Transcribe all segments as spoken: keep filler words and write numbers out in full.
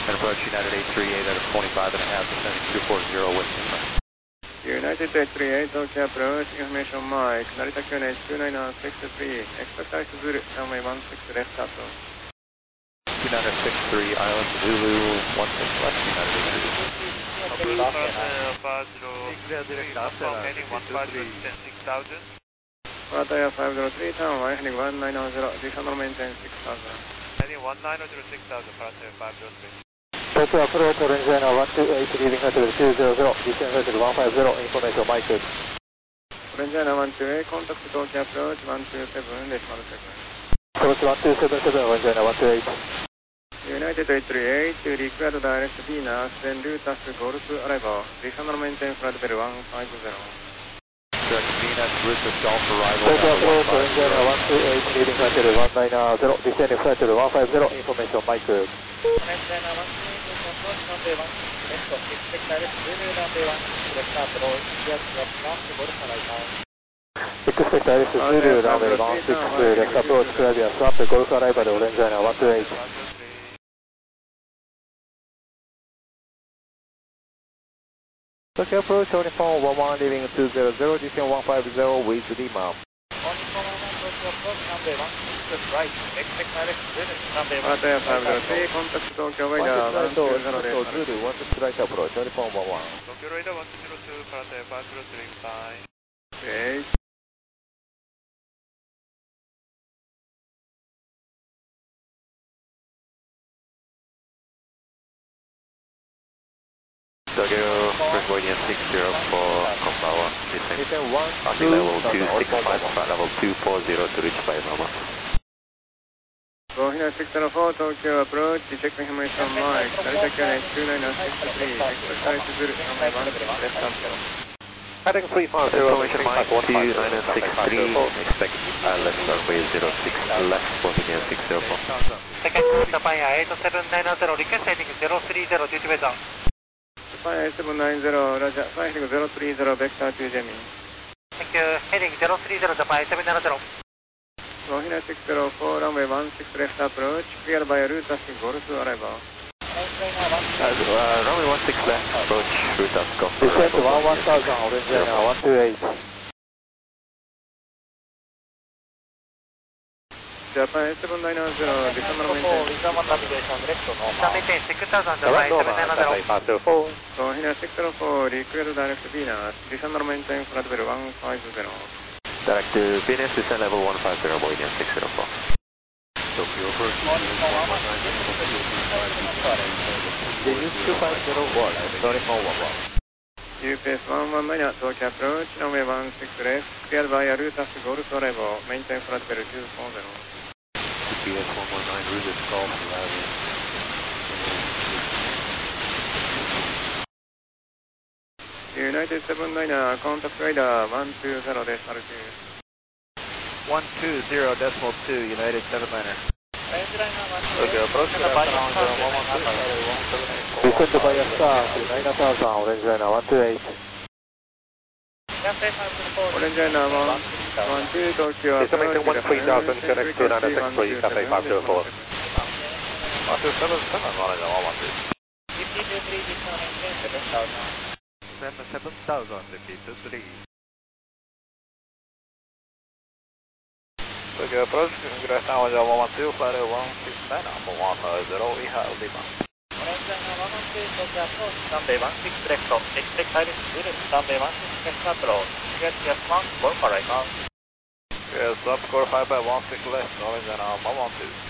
And approach United eight three eight at a twenty-five and a half, descending two four zero with Lima. United eight three eight, Tokyo approach, information Mike, Narita Q N H two nine six three, expect ice Zulu, runway one six left approach. two nine six three, Island Zulu, one six left, United eight three eight. Approach Alpha zero three, confirm heading one five zero, descend six thousand. Alpha five zero three, runway heading one nine zero, descend maintain six thousand. Heading one nine zero, six thousand, Alpha five zero three. Tokyo approach, orange liner one two eight, leaving altitude two zero zero, descend altitude one five zero, information Mike. Orange liner one two eight, contact Tokyo approach one two seven, decimal seven. Approach one two seven seven, orange liner one two eight. United eight three eight, required direct Venus, then route us Golf arrival, descend maintain flight level one five zero. Direct Venus, route to Golf arrival. Tokyo approach, orange liner one two eight, leaving altitude one nine zero, descending flight level one five zero, information Mike. Orange liner one two eight, approach runway one six left, expect direct Zulu runway one six left approach, just left one to Golf arrival. Expect direct Zulu runway one six left approach, clear via swap, Golf arrival, orange liner one two eight. Tokyo approach, only phone one one, leaving two zero zero, descend one five zero with Lima. Only phone one one, Tokyo approach runway one six right, expect direct Zulu runway one six Alpha five zero three, contact Tokyo radar one two zero Zulu, one six right approach, only phone one one. Tokyo radar one two zero two, Alpha five zero three, fine. Okay. Tokyo, Frequency six zero four, Kombawa, descend. Descend one Passing level two six five, flight level two four zero to reach five Lima. Go here six zero four, Tokyo approach, check information Mike, Narita Q N H two nine six three, expect ice Zulu, runway one six left approach. Heading three five zero, Information Mike two nine six three, expect I L S runway zero six left, Slovenia six zero four. Second cruise, Japan Air eight seven nine zero, request heading zero three zero, duty weather. Japan eight seven nine zero, Roger, heading zero three zero, vector to Gemini. Thank you, heading zero three zero, Japan eight seven nine zero. Go here six zero four, runway one six left approach, cleared by route us Golf arrival. Uh, uh, runway one six left, approach, route us Golf descend arrival. one one thousand, orange liner one two eight. Japan eight seven nine zero, descend maintain. Maintain six thousand, Japan eight seven nine zero. five zero four. Go here six zero four, required direct Venus, descend maintain flight level one five zero. Direct to Venus, descend level one five zero, Boeing six zero four. Tokyo approach, Venus two five zero one, sorry phone one one. U P S one one nine, Tokyo approach, runway one six left, cleared by route us Golf arrival, maintain flight level two four zero. U P S one one nine, route us Golf arrival. United seven nine, contact radar one two zero, decimal two. one two zero decimal two, United seven niner. Tokyo approach, Descend by a star to nine thousand, orange liner one two eight. Orange liner one one two, Tokyo approach, Descend one three thousand, connect to nine six three, Cafe five zero four. one two seven seven, orange liner one two. seven seven thousand, repeat to three. Tokyo approach, ingress now on one one two, flight one six nine, number one zero, we have Lima. Orange liner one one two, Tokyo approach, runway one six left, expect direct Zulu, runway one six left approach, clear just one, Golf arrival. Yes, up score five by one six left, orange liner one one two.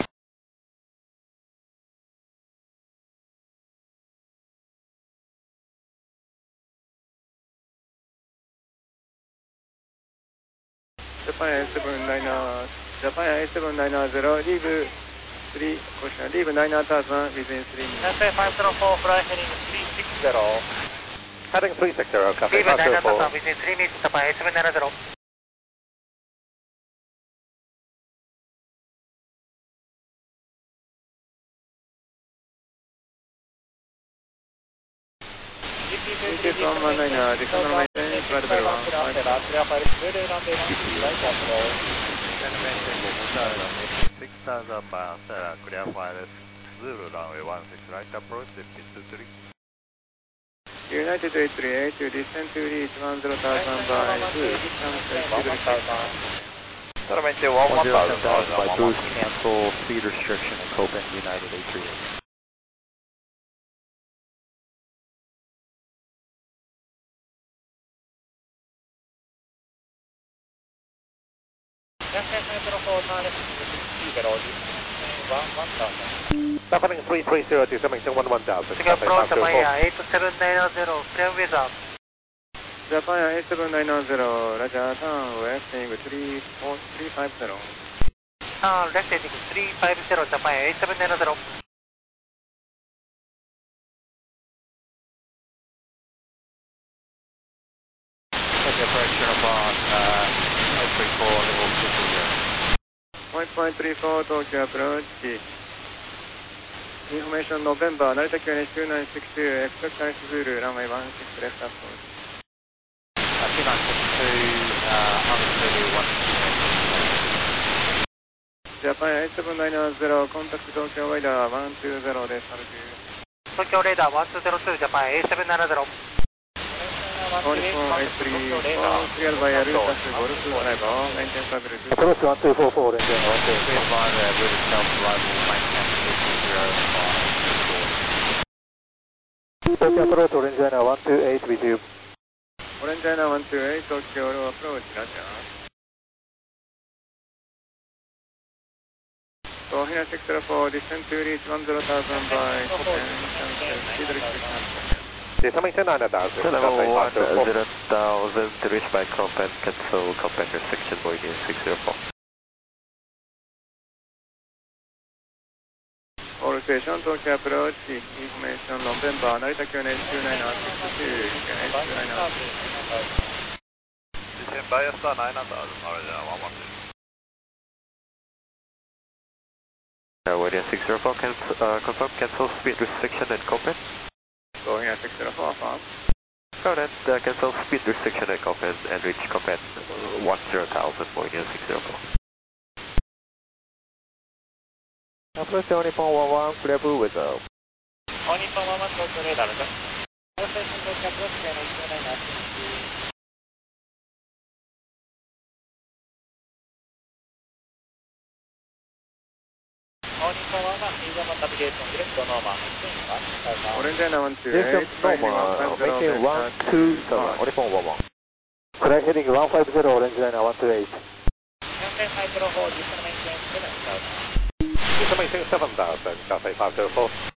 Japan eight seven nine, Japan eight seven nine zero, leave three, caution, leave nine thousand within three minutes. Cafe five zero four, fly heading three six zero. Heading three six zero, Cafe Leave five nine zero four. thousand within three minutes, Japan eight seven nine zero. U P S one one nine, descend maintain flight level one five zero. six thousand miles, clear wireless. Zulu, runway one six right approach, fifty two three. United eight three eight, descend to reach one zero thousand by boost, Solamente one one thousand by boost, cancel speed restriction at Copen, United eight three eight. Happening three three zero to Symington one one thousand. Take approach Maya eight seven nine zero, clear without. Japan eight seven nine zero, Roger, turn west, heading three five zero. Turn left heading three five zero, Japan eight seven nine zero. Take approach about uh, eight three four, level two two zero. one point three four, Tokyo approach. Information November, Narita Q N H two nine six two, expect Alex Zulu, runway one six left approach. Uh, two nine six two, uh, Alex Zulu one six two. Japan eight seven nine zero, contact Tokyo radar one two zero です、歩く。 Tokyo radar one two zero two, Japan eight seven nine zero. four four eight three four, cleared by Arutas, Golf arrival, maintain level two. Approach one two four four, Ranger one two eight. Clear by uh, British South arrival, maintain two two zero five two four. Tokyo approach, Ranger one two eight with you. Orange China one two eight, Tokyo approach, Roger. So here six zero four, descend to reach one zero thousand by Copen, speed restriction. Symington nine thousand. Level one zero thousand to reach by Copen, cancel Copen restriction, Boeing six zero four. All station, Tokyo approach, information November, Narita Q N H two nine six two, Q N H two nine six two. Descend by star nine thousand, Roger, one one two. Uh, Boeing six zero four, cancel, uh, confirm cancel speed restriction at Copen. So here six zero four, farm. Go ahead, uh, cancel speed restriction at Copen and reach Copen one zero thousand, Boeing six zero four. Approach Nippon one one, clear blue with uh. Nippon one one, Tokyo radar, Roger. All station Tokyo approach, Q N H two nine six two. Nippon one one, Eagle one navigation, direct normal, maintain one thousand. Orange China one two This eight, is normal, maintain one two seven, Nippon one one. Flight heading one five zero, Orange China one two eight. Maintain five zero four, descend maintain seven thousand. Symington seven thousand, Cathay five zero four.